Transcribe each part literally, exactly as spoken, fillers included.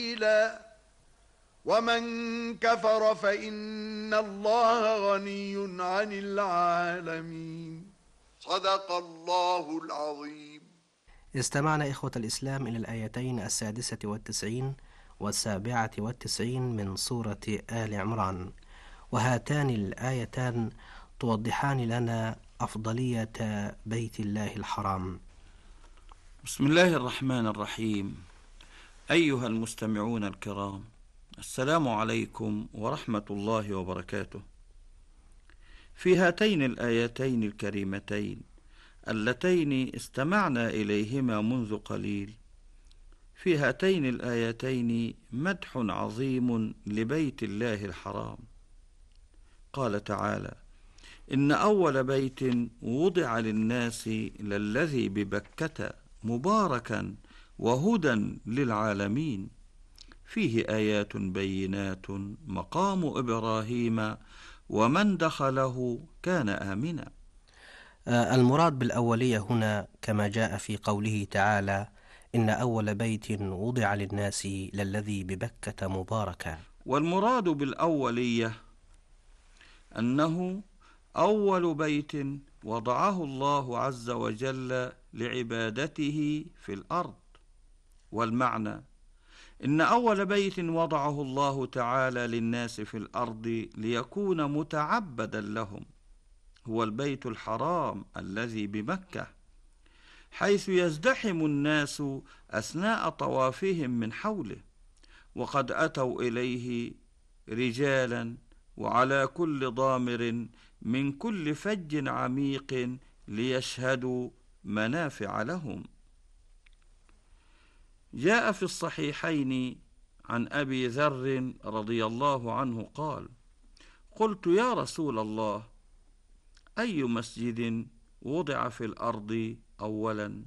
ومن كفر فإن الله غني عن العالمين. صدق الله العظيم. استمعنا إخوة الإسلام إلى الآيتين السادسة والتسعين والسابعة والتسعين من سورة آل عمران، وهاتان الآيتان توضحان لنا أفضلية بيت الله الحرام. بسم الله الرحمن الرحيم. أيها المستمعون الكرام، السلام عليكم ورحمة الله وبركاته. في هاتين الآيتين الكريمتين اللتين استمعنا إليهما منذ قليل، في هاتين الآيتين مدح عظيم لبيت الله الحرام. قال تعالى: إن أول بيت وضع للناس للذي ببكة مباركا وهدى للعالمين، فيه آيات بينات مقام إبراهيم ومن دخله كان آمنا. المراد بالأولية هنا كما جاء في قوله تعالى: إن أول بيت وضع للناس للذي ببكة مباركا. والمراد بالأولية أنه أول بيت وضعه الله عز وجل لعبادته في الأرض. والمعنى إن أول بيت وضعه الله تعالى للناس في الأرض ليكون متعبدا لهم هو البيت الحرام الذي بمكة، حيث يزدحم الناس أثناء طوافهم من حوله، وقد أتوا إليه رجالا وعلى كل ضامر من كل فج عميق ليشهدوا منافع لهم. جاء في الصحيحين عن أبي ذر رضي الله عنه قال: قلت يا رسول الله، أي مسجد وضع في الأرض أولا؟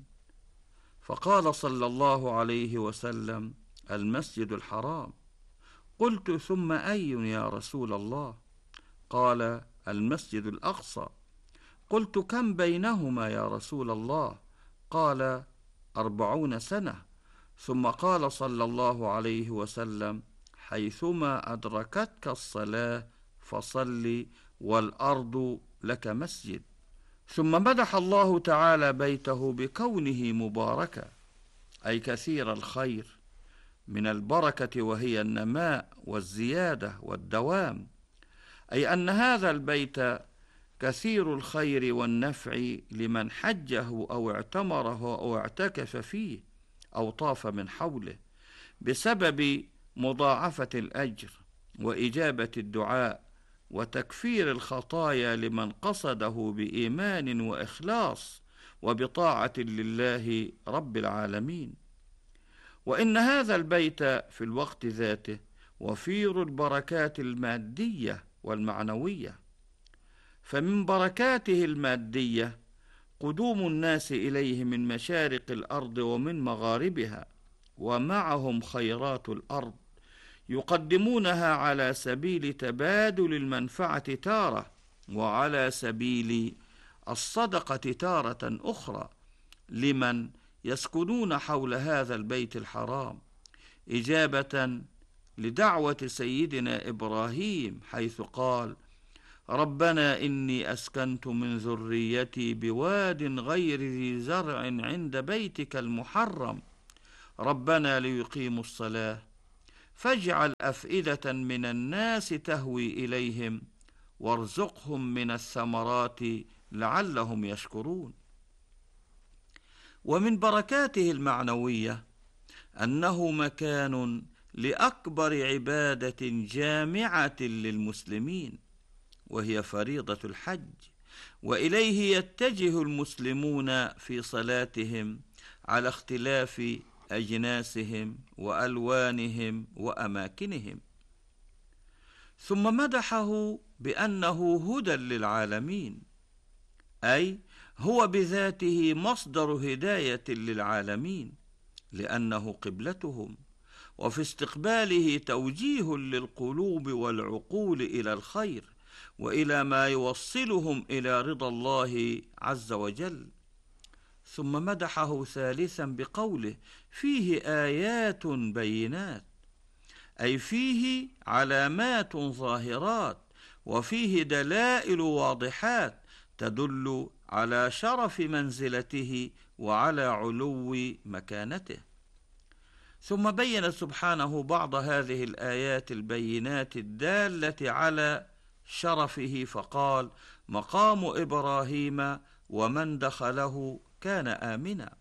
فقال صلى الله عليه وسلم: المسجد الحرام. قلت ثم أي يا رسول الله؟ قال: المسجد الأقصى. قلت كم بينهما يا رسول الله؟ قال: أربعون سنة. ثم قال صلى الله عليه وسلم: حيثما أدركتك الصلاة فصل والأرض لك مسجد. ثم مدح الله تعالى بيته بكونه مباركا، أي كثير الخير، من البركة وهي النماء والزيادة والدوام، أي أن هذا البيت كثير الخير والنفع لمن حجه أو اعتمره أو اعتكف فيه أو طاف من حوله، بسبب مضاعفة الأجر وإجابة الدعاء وتكفير الخطايا لمن قصده بإيمان وإخلاص وبطاعة لله رب العالمين. وإن هذا البيت في الوقت ذاته وفير البركات المادية والمعنوية، فمن بركاته المادية قدوم الناس إليه من مشارق الأرض ومن مغاربها، ومعهم خيرات الأرض يقدمونها على سبيل تبادل المنفعة تارة، وعلى سبيل الصدقة تارة أخرى لمن يسكنون حول هذا البيت الحرام، إجابة لدعوة سيدنا إبراهيم حيث قال: ربنا إني أسكنت من ذريتي بواد غير ذي زرع عند بيتك المحرم ربنا ليقيموا الصلاة فاجعل أفئدة من الناس تهوي إليهم وارزقهم من الثمرات لعلهم يشكرون. ومن بركاته المعنوية أنه مكان لأكبر عبادة جامعة للمسلمين، وهي فريضة الحج، وإليه يتجه المسلمون في صلاتهم على اختلاف أجناسهم وألوانهم وأماكنهم. ثم مدحه بأنه هدى للعالمين، أي هو بذاته مصدر هداية للعالمين، لأنه قبلتهم، وفي استقباله توجيه للقلوب والعقول إلى الخير وإلى ما يوصلهم إلى رضا الله عز وجل. ثم مدحه ثالثا بقوله: فيه آيات بينات، أي فيه علامات ظاهرات وفيه دلائل واضحات تدل على شرف منزلته وعلى علو مكانته. ثم بين سبحانه بعض هذه الآيات البينات الدالة على شرفه فقال: مقام إبراهيم ومن دخله كان آمنا.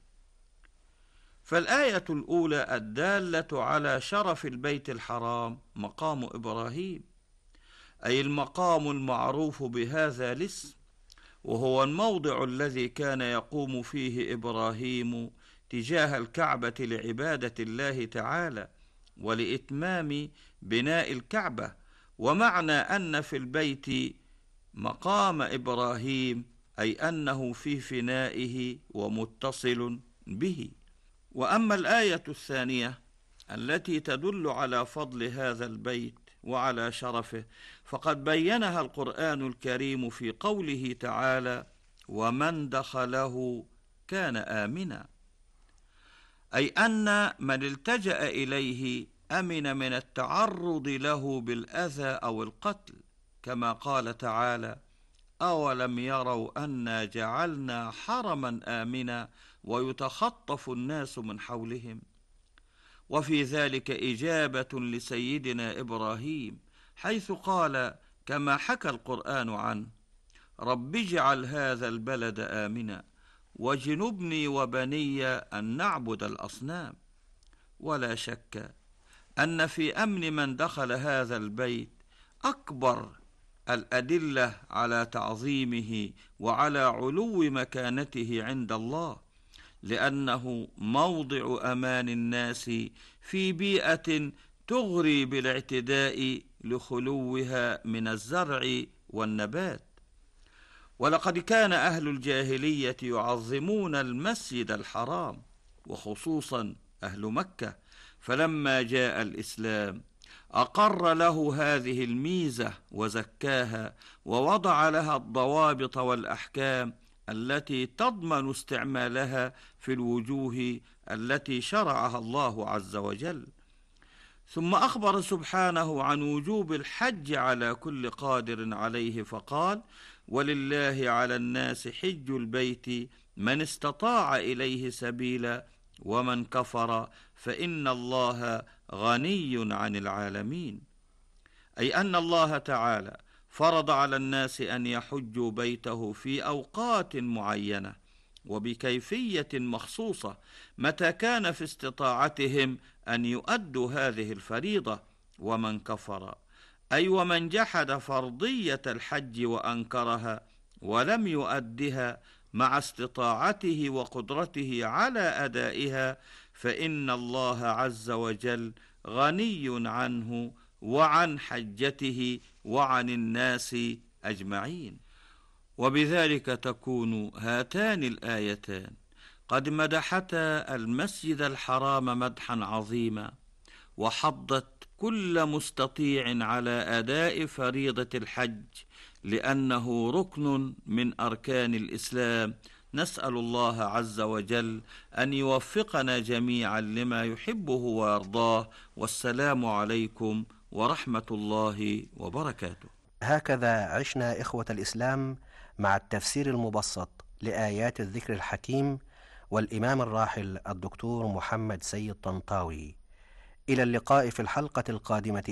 فالآية الأولى الدالة على شرف البيت الحرام مقام إبراهيم، أي المقام المعروف بهذا الاسم، وهو الموضع الذي كان يقوم فيه إبراهيم تجاه الكعبة لعبادة الله تعالى ولإتمام بناء الكعبة. ومعنى أن في البيت مقام إبراهيم أي أنه في فنائه ومتصل به. وأما الآية الثانية التي تدل على فضل هذا البيت وعلى شرفه فقد بينها القرآن الكريم في قوله تعالى: ومن دخله كان آمنا، أي أن من التجأ إليه أمن من التعرض له بالأذى أو القتل، كما قال تعالى: أولم يروا أنا جعلنا حرما آمنا ويتخطف الناس من حولهم. وفي ذلك إجابة لسيدنا إبراهيم حيث قال كما حكى القرآن عنه: رب اجعل هذا البلد آمنا واجنبني وبني أن نعبد الأصنام. ولا شك أن في أمن من دخل هذا البيت أكبر الأدلة على تعظيمه وعلى علو مكانته عند الله، لأنه موضع أمان الناس في بيئة تغري بالاعتداء لخلوها من الزرع والنبات. ولقد كان أهل الجاهلية يعظمون المسجد الحرام، وخصوصا أهل مكة، فلما جاء الإسلام أقر له هذه الميزة وزكاها ووضع لها الضوابط والأحكام التي تضمن استعمالها في الوجوه التي شرعها الله عز وجل. ثم أخبر سبحانه عن وجوب الحج على كل قادر عليه فقال: ولله على الناس حج البيت من استطاع إليه سبيلا ومن كفر فإن الله غني عن العالمين، أي أن الله تعالى فرض على الناس أن يحجوا بيته في أوقات معينة وبكيفية مخصوصة متى كان في استطاعتهم أن يؤدوا هذه الفريضة. ومن كفر أي ومن جحد فرضية الحج وأنكرها ولم يؤدها مع استطاعته وقدرته على أدائها فإن الله عز وجل غني عنه وعن حجته وعن الناس أجمعين. وبذلك تكون هاتان الآيتان قد مدحتا المسجد الحرام مدحا عظيما، وحضت كل مستطيع على أداء فريضة الحج لأنه ركن من أركان الإسلام. نسأل الله عز وجل أن يوفقنا جميعا لما يحبه ويرضاه، والسلام عليكم ورحمة الله وبركاته. هكذا عشنا إخوة الإسلام مع التفسير المبسط لآيات الذكر الحكيم والإمام الراحل الدكتور محمد سيد طنطاوي. إلى اللقاء في الحلقة القادمة